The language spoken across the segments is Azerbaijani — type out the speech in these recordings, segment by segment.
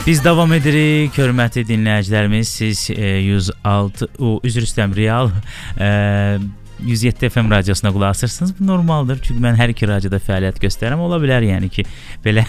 Biz davam edirik, hörmətli dinləyicilərimiz. Siz 106, üzr istəyirəm, Real 107 FM radiosuna qulaq asırsınız. Bu normaldır, çünki mən hər iki radioda fəaliyyət göstərirəm. Ola bilər yəni ki, belə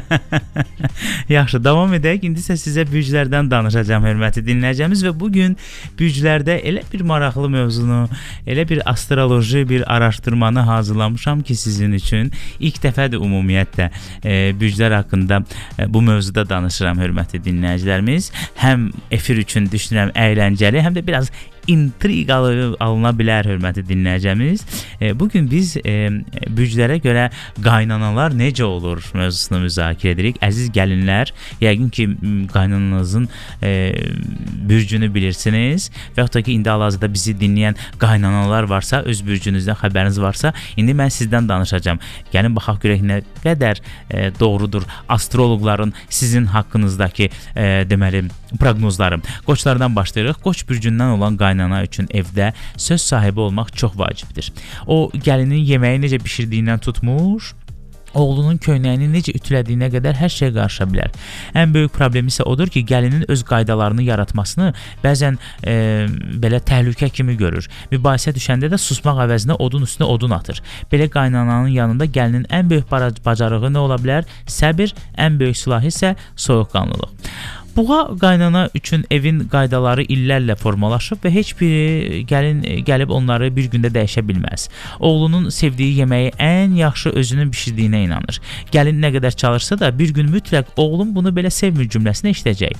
Yaxşı, davam edək. İndi isə sizə büyücülərdən danışacağam, hörmətli dinləyicimiz, və bugün büyücülərdə elə bir maraqlı mövzunu, elə bir astroloji bir araşdırmanı hazırlamışam ki, sizin üçün ilk dəfədir ümumiyyətlə büyücülər haqqında bu mövzuda danışıram, hörmətli dinləyicilərimiz. Həm efir üçün düşünürəm əyləncəli, həm də biraz intriqalı alına bilər, hörmətli dinləyicimiz. Bugün biz büyücülərə görə qaynanalar necə olur mövzusunu müzakirə edirik. Əziz gəlinlər, yəqin ki, qaynananızın bürcünü bilirsiniz və yaxud da ki, indi hal-hazırda bizi dinləyən qaynanalar varsa, öz bürcünüzdən xəbəriniz varsa, indi mən sizdən danışacağam. Gəlin baxaq görək nə qədər doğrudur astroloqların sizin haqqınızdakı deməli proqnozları. Qoçlardan başlayırıq. Qoç bürcündən olan qaynana üçün evdə söz sahibi olmaq çox vacibdir. O, gəlinin yeməyi necə bişirdiyindən tutmuş, oğlunun köynəyini necə ütülədiyinə qədər hər şey qarışa bilər. Ən böyük problem isə odur ki, gəlinin öz qaydalarını yaratmasını bəzən belə təhlükə kimi görür. Mübahisə düşəndə də susmaq əvəzinə odun üstünə odun atır. Belə qaynananın yanında gəlinin ən böyük bacarığı nə ola bilər? Səbir, ən böyük silahı isə soyuqqanlılıq. Buğa qaynana üçün evin qaydaları illərlə formalaşıb və heç biri gəlib onları bir gündə dəyişə bilməz. Oğlunun sevdiyi yeməyi ən yaxşı özünün bişirdiyinə inanır. Gəlin nə qədər çalışsa da bir gün mütləq oğlum bunu belə sevmir cümləsini eşidəcək.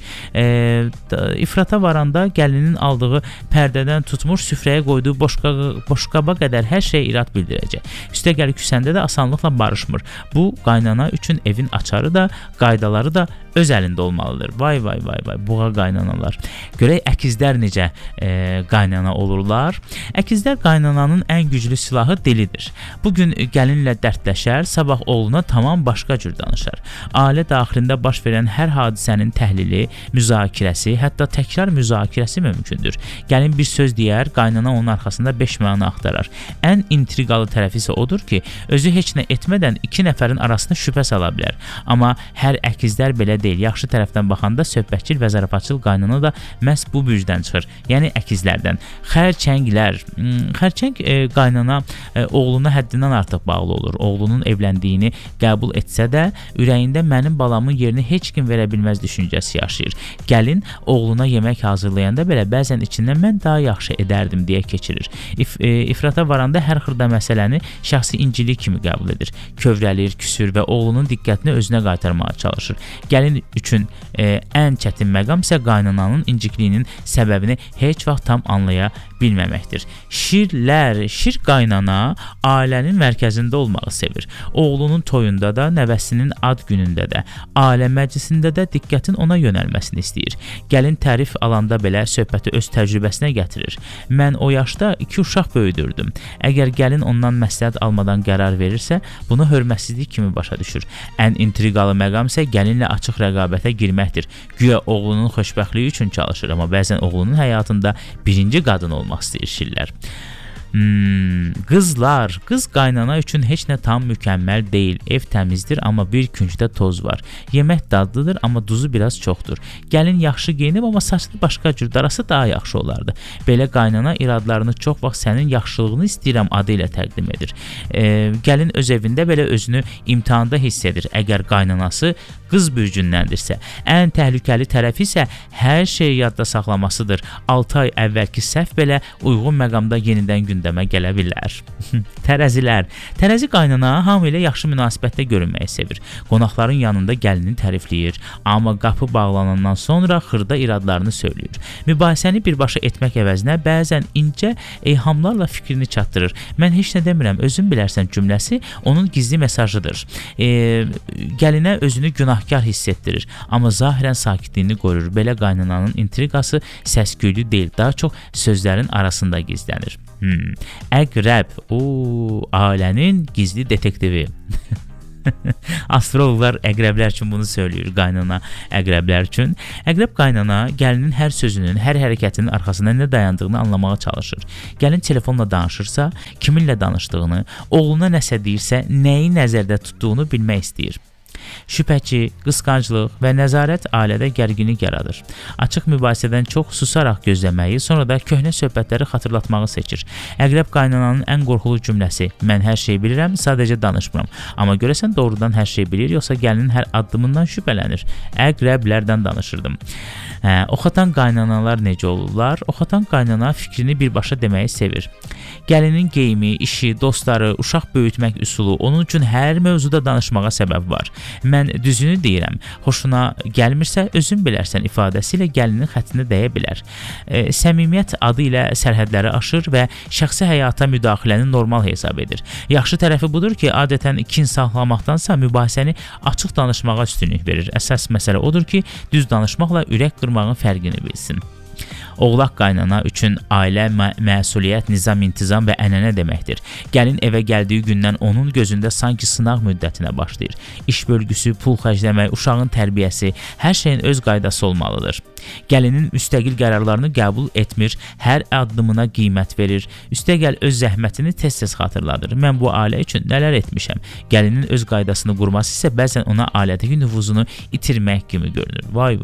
İfrata varanda gəlinin aldığı pərdədən tutmuş süfrəyə qoyduğu boşqaba qədər hər şey irad bildirəcək. Üstəgəl küsəndə də asanlıqla barışmır. Bu qaynana üçün evin açarı da, qaydaları da öz əlində olmalıdır. Vay, buğa qaynanalar. Görək əkizlər necə qaynana olurlar. Əkizlər qaynananın ən güclü silahı dilidir. Bugün gəlinlə dərdləşər, sabah oğluna tamam başqa cür danışar. Ailə daxilində baş verən hər hadisənin təhlili, müzakirəsi, hətta təkrar müzakirəsi mümkündür. Gəlin bir söz deyər, qaynana onun arxasında 5 məna axtarar. Ən intriqalı tərəfi isə odur ki, özü heç nə etmədən iki nəfərin arasına şübhə sala bilər. Amma hər əkizlər belə deyil. Yaxşı tərəfdən baxanda söhbətçil və zarafatçıl qaynana da məhz bu bürcdən çıxır. Yəni əkizlərdən. Xərçənglər. Xərçəng qaynana oğluna həddindən artıq bağlı olur. Oğlunun evləndiyini qəbul etsə də ürəyində mənim balamın yerini heç kim verə bilməz düşüncəsi yaşayır. Gəlin oğluna yemək hazırlayanda belə bəzən içindən mən daha yaxşı edərdim deyə keçirir. İfrata varanda hər xırda məsələni şəxsi incilik kimi qəbul edir. Kövrəlir, küsür və oğlunun diqqətini özünə qaytarmağa çalışır. Gəlin üçün ən çətin məqam isə qaynananın incikliyinin səbəbini heç vaxt tam anlaya bilməməkdir. Şir qaynana ailənin mərkəzində olmağı sevir. Oğlunun toyunda da, nəvəsinin ad günündə də, ailə məclisində də diqqətin ona yönəlməsini istəyir. Gəlin tərif alanda belə söhbəti öz təcrübəsinə gətirir. Mən o yaşda 2 uşaq böyüdürdüm. Əgər gəlin ondan məsləhət almadan qərar verirsə, bunu hörmətsizlik kimi başa düşür. Ən intriqalı məqam isə gəlinlə açıq rəqabətə girməkdir. Güya oğlunun xoşbəxtliyi üçün çalışır, amma bəzən oğlunun həyatında birinci qadın olmaq istəyir şirlər. Qızlar, qız qaynana üçün heç nə tam mükəmməl deyil. Ev təmizdir, amma bir küncdə toz var. Yemək dadlıdır, amma duzu biraz çoxdur. Gəlin yaxşı geyinib, amma saçlı başqa cür darasa daha yaxşı olardı. Belə qaynana iradlarını çox vaxt sənin yaxşılığını istəyirəm adı ilə təqdim edir. Gəlin öz evində belə özünü imtahanda hiss edir. Əgər qaynanası qız bürcündəndirsə, ən təhlükəli tərəfi isə hər şeyi yadda saxlamasıdır. 6 ay əvvəlki səhv belə uyğun məqamda yenidən gündəmə gələ bilər. Tərəzilər. Tərəzi qaynana hamı ilə yaxşı münasibətdə görünməyi sevir. Qonaqların yanında gəlini tərifləyir, amma qapı bağlanandan sonra xırda iradlarını söyləyir. Mübahisəni birbaşa etmək əvəzinə bəzən incə eyhamlarla fikrini çatdırır. Mən heç nə demirəm, özün bilərsən cümləsi onun gizli mesajıdır. Gəlinə özünü günahkar hiss etdirir, amma zahirən sakitliyini qorur. Belə qaynananın intriqası səs-küylü deyil, daha çox sözlərin arasında gizlənir. Əqrəb, ailənin gizli detektivi. Astroloqlar əqrəblər üçün bunu söyləyir, qaynana əqrəblər üçün. Əqrəb qaynana gəlinin hər sözünün, hər hərəkətinin arxasında nə dayandığını anlamağa çalışır. Gəlin telefonla danışırsa, kiminlə danışdığını, oğluna nəsə deyirsə, nəyi nəzərdə tutduğunu bilmək istəyir. Şübhəçi, qısqanclıq və nəzarət ailədə gərginlik yaradır. Açıq mübahisədən çox susaraq gözləməyi, sonra da köhnə söhbətləri xatırlatmağı seçir. Əqrəb qaynananın ən qorxulu cümləsi: "Mən hər şeyi bilirəm, sadəcə danışmıram." Amma görəsən doğrudan hər şeyi bilir, yoxsa gəlinin hər addımından şübhələnir? Əqrəblərdən danışırdım. Oxatan qaynanalar necə olurlar? Oxatan qaynana fikrini birbaşa deməyi sevir. Gəlinin geyimi, işi, dostları, uşaq böyütmək üsulu onun üçün hər mövzuda danışmağa səbəb var. Mən düzünü deyirəm, xoşuna gəlmirsə özün bilərsən ifadəsi ilə gəlinin xəttinə dəyə bilər. Səmimiyyət adı ilə sərhədləri aşır və şəxsi həyata müdaxiləni normal hesab edir. Yaxşı tərəfi budur ki, adətən kin saxlamaqdansa mübahisəni açıq danışmağa üstünlük verir. Əsas məsələ odur ki, düz danışmaqla ürək qırmağın fərqini bilsin. Oğlaq qaynana üçün ailə məsuliyyət, nizam, intizam və ənənə deməkdir. Gəlin evə gəldiyi gündən onun gözündə sanki sınaq müddətinə başlayır. İş bölgüsü, pul xərcləmək, uşağın tərbiyəsi, hər şeyin öz qaydası olmalıdır. Gəlinin müstəqil qərarlarını qəbul etmir, hər addımına qiymət verir. Üstəgəl öz zəhmətini tez-tez xatırladır. Mən bu ailə üçün nələr etmişəm. Gəlinin öz qaydasını qurması isə bəzən ona ailədəki nüfuzunu itirmək kimi görünür. Vay.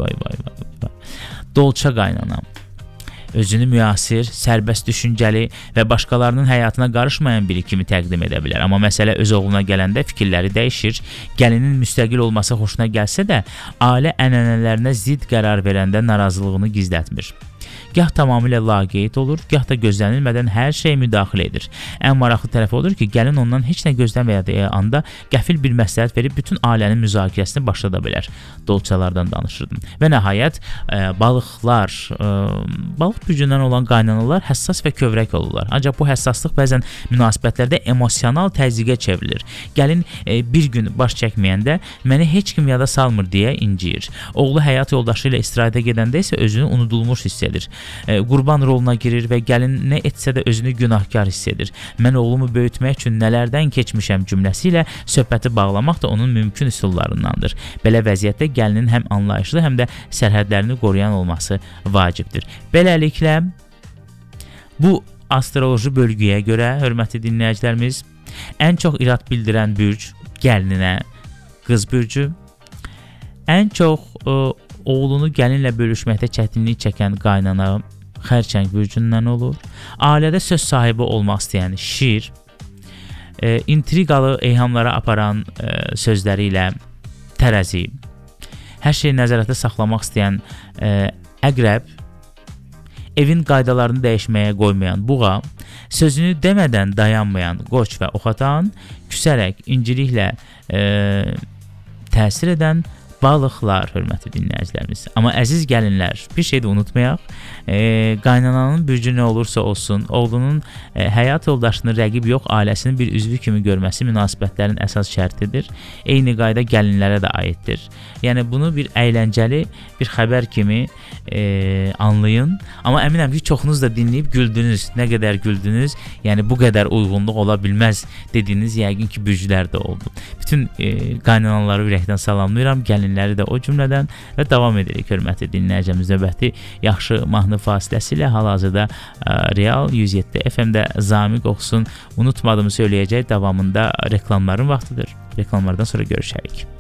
Dolça qaynana. Özünü müasir, sərbəst düşüncəli və başqalarının həyatına qarışmayan biri kimi təqdim edə bilər. Amma məsələ öz oğluna gələndə fikirləri dəyişir. Gəlinin müstəqil olması xoşuna gəlsə də, ailə ənənələrinə zidd qərar verəndə narazılığını gizlətmir. Gah tamamilə laqeyd olur, gah da gözlənilmədən hər şeyə müdaxilə edir. Ən maraqlı tərəfi odur ki, gəlin ondan heç nə gözləmədiyi anda qəfil bir məsləhət verib bütün ailənin müzakirəsini başlada bilər. Dolçalardan danışırdım. Və nəhayət, balıq gücündən olan qaynanalar həssas və kövrək olurlar. Ancaq bu həssaslıq bəzən münasibətlərdə emosional təzyiqə çevrilir. Gəlin bir gün baş çəkməyəndə məni heç kim yada salmır deyə inciyir. Oğlu həyat yoldaşı ilə istirahətə gedəndə isə özünü unudulmuş hiss edir. Qurban roluna girir və gəlin nə etsə də özünü günahkar hiss edir. Mən oğlumu böyütmək üçün nələrdən keçmişəm cümləsi ilə söhbəti bağlamaq da onun mümkün üsullarındandır. Belə vəziyyətdə gəlinin həm anlayışlı, həm də sərhədlərini qoruyan olması vacibdir. Beləliklə, bu astroloji bölgüyə görə, hörmətli dinləyicilərimiz, ən çox irad bildirən bürc gəlinə qız bürcü, ən çox oğlunu gəlinlə bölüşməkdə çətinlik çəkən qaynana xərçəng bürcündən olur. Ailədə söz sahibi olmaq istəyən şir, intriqalı eyhamlara aparan sözləri ilə tərəzi, hər şeyi nəzarətdə saxlamaq istəyən əqrəb, evin qaydalarını dəyişməyə qoymayan buğa, sözünü demədən dayanmayan qoç və oxatan, küsərək, inciliklə təsir edən balıqlar, hörmətli dinləyicilərimiz. Amma əziz gəlinlər, bir şey də unutmayaq, qaynananın bürcü nə olursa olsun, oğlunun həyat yoldaşını rəqib yox, ailəsinin bir üzvü kimi görməsi münasibətlərin əsas şərtidir. Eyni qayda gəlinlərə də aiddir. Yəni bunu bir əyləncəli bir xəbər kimi anlayın. Amma əminəm ki, çoxunuz da dinləyib güldünüz. Nə qədər güldünüz, yəni bu qədər uyğunluq ola bilməz dediyiniz yəqin ki, bürcülər də oldu. Bütün qaynanaları ürəkdən salamlayıram, gəlinləri də o cümlədən və davam edirik, hörmətli dinləyicimiz. Növbəti yaxşı mahnı fasiləsi ilə hal-hazırda Real 107 FM-də Zamiq oxusun. Unutmadığımı söyləyəcək, davamında reklamların vaxtıdır. Reklamlardan sonra görüşərik.